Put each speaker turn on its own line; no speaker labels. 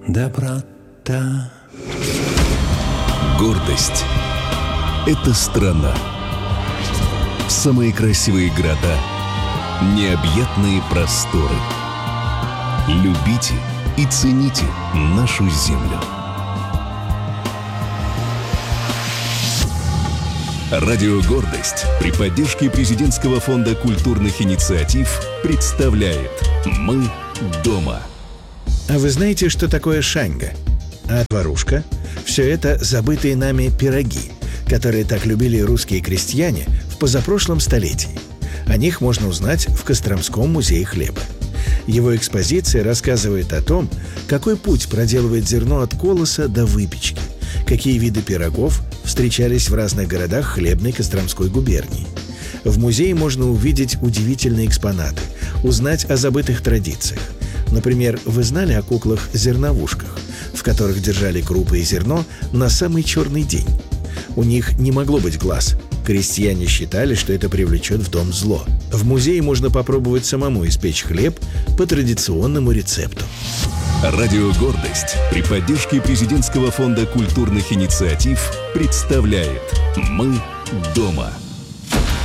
доброта.
Гордость — это страна. Самые красивые города, необъятные просторы. Любите и цените нашу землю. Радио «Гордость» при поддержке Президентского фонда культурных инициатив представляет «Мы дома».
А вы знаете, что такое шаньга? А творушка? Все это забытые нами пироги, которые так любили русские крестьяне в позапрошлом столетии. О них можно узнать в Костромском музее хлеба. Его экспозиция рассказывает о том, какой путь проделывает зерно от колоса до выпечки, какие виды пирогов встречались в разных городах хлебной Костромской губернии. В музее можно увидеть удивительные экспонаты, узнать о забытых традициях. Например, вы знали о куклах-зерновушках, в которых держали крупы и зерно на самый черный день? У них не могло быть глаз. Крестьяне считали, что это привлечет в дом зло. В музее можно попробовать самому испечь хлеб по традиционному рецепту.
Радио «Гордость» при поддержке Президентского фонда культурных инициатив представляет «Мы дома».